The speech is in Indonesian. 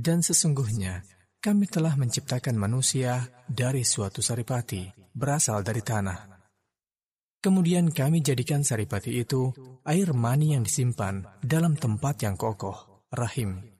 Dan sesungguhnya, kami telah menciptakan manusia dari suatu saripati, berasal dari tanah. Kemudian kami jadikan saripati itu air mani yang disimpan dalam tempat yang kokoh, rahim.